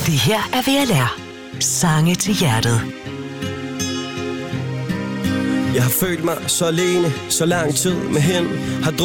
Det her er VLR. Sange til hjertet. Jeg har følt mig så alene, så lang tid med hende. Har